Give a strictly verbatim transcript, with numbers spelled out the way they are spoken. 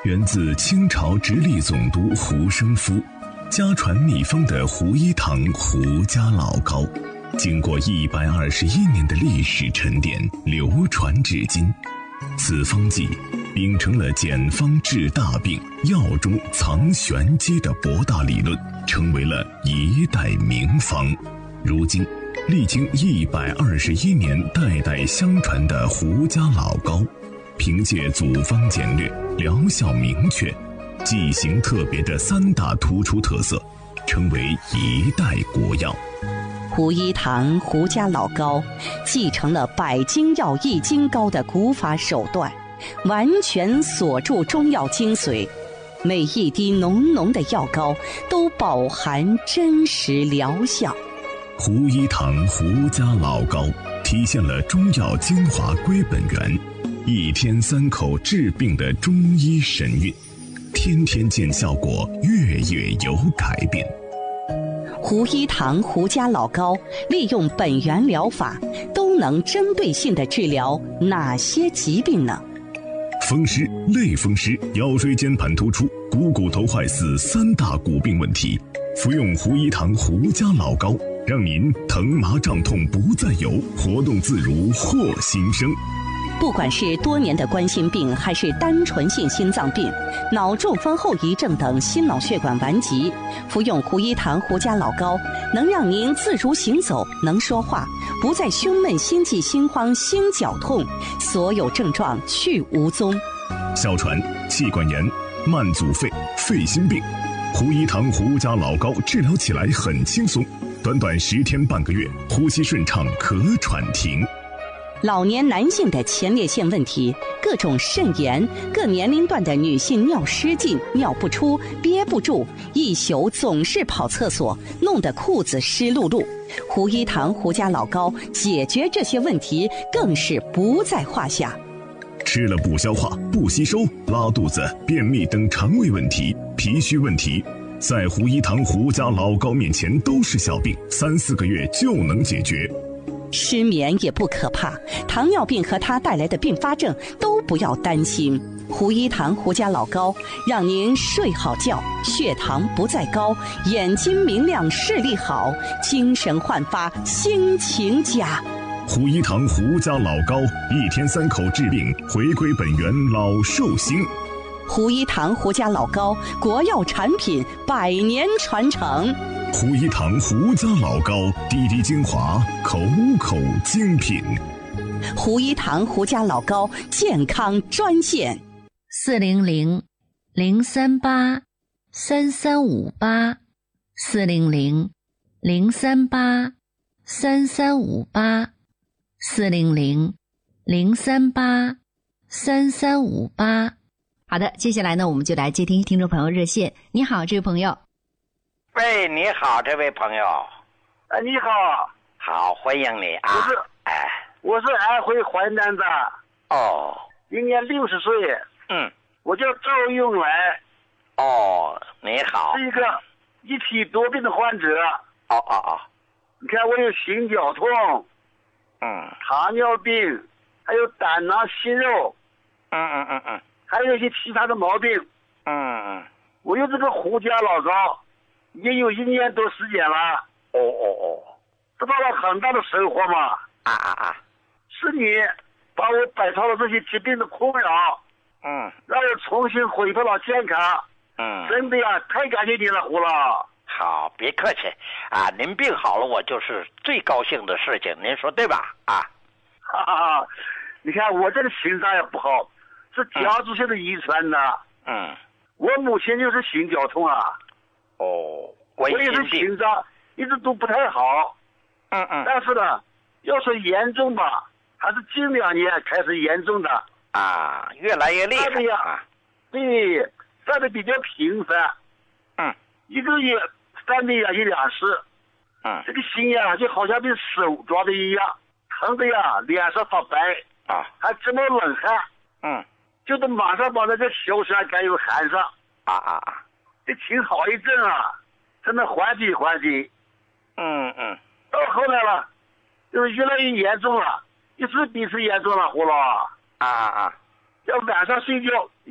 源自清朝直隶总督胡生夫，家传秘方的胡一堂胡家老膏，经过一百二十一年的历史沉淀，流传至今。此方剂秉承了简方治大病、药中藏玄机的博大理论，成为了一代名方。如今历经一百二十一年代代相传的胡家老膏，凭借组方简略、疗效明确、剂型特别的三大突出特色，成为一代国药。 胡一堂胡家老膏继承了百金药易筋膏的古法手段，完全锁住中药精髓，每一滴浓浓的药膏都饱含真实疗效。 胡一堂胡家老膏体现了中药精华归本源，一天三口治病的中医神韵，天天见效果，月月有改变。 胡一堂胡家老膏利用本源疗法，都能针对性地治疗哪些疾病呢？ 风湿、类风湿、腰椎间盘突出、股骨头坏死三大骨病问题，服用胡一堂胡家老膏，让您疼麻胀痛不再有，活动自如获新生。 不管是多年的冠心病，还是单纯性心脏病、脑中风后遗症等心脑血管顽疾，服用胡一堂胡家老膏，能让您自如行走，能说话，不再胸闷、心悸、心慌、心绞痛，所有症状去无踪。 哮喘、气管炎、慢阻肺、肺心病，胡一堂胡家老膏治疗起来很轻松，短短十天半个月，呼吸顺畅，咳喘停。 老年男性的前列腺问题，各种肾炎，各年龄段的女性尿失禁、尿不出、憋不住，一宿总是跑厕所，弄得裤子湿漉漉。胡一堂胡家老膏解决这些问题更是不在话下。 吃了不消化、不吸收、拉肚子、便秘等肠胃问题、脾虚问题，在胡一堂胡家老膏面前都是小病，三四个月就能解决。 失眠也不可怕，糖尿病和它带来的并发症都不要担心。胡一堂胡家老膏让您睡好觉，血糖不再高，眼睛明亮，视力好，精神焕发，心情佳。 胡一堂胡家老膏，一天三口治病，回归本源，老寿星。 胡一堂胡家老膏，国药产品，百年传承。 胡一堂胡家老膏，滴滴精华，口口精品。 胡一堂胡家老膏健康专线： 四零零零三八三三五八，四零零零三八三三五八，四零零零三八三三五八。好的，接下来呢，我们就来接听听众朋友热线。你好，这位朋友。 喂，你好，这位朋友。 哎，你好。 好，欢迎你啊。 我是， 哎， 我是安徽淮南的。 哦。 今年六十岁。 嗯。 我叫赵永来。 哦，你好。 是一个一体多病的患者。 哦哦哦。 你看，我有心绞痛。 嗯。 糖尿病，还有胆囊息肉。 嗯嗯嗯嗯。 还有一些其他的毛病。 嗯嗯。 我用这个胡家老膏也有一年多时间了。 哦哦哦。 得到了很大的收获嘛。 啊啊啊。 是你把我摆脱了这些疾病的困扰。 嗯。 让我重新恢复了健康。 嗯。 真的呀，太感谢你了，胡老。 好，别客气啊！您病好了，我就是最高兴的事情，您说对吧？啊。 哈哈哈，你看我这个心脏也不好，是家族性的遗传的。 嗯。 我母亲就是心绞痛啊。 哦。 我也是心脏一直都不太好。 嗯嗯。 但是呢，要说严重吧，还是近两年开始严重的。 啊，越来越厉害啊。 对，犯的比较频繁。 嗯。 一个月犯的呀一两次。 嗯。 这个心呀就好像被手抓的一样，疼的呀脸上发白啊， 还直冒冷汗。 嗯。 就得马上把那个硝酸甘油含上。 啊啊啊！ 这挺好一阵啊，才能缓解缓解。 嗯嗯。 到后来了，就是越来越严重了，一次比一次严重了，胡老。 啊啊啊！ 要晚上睡觉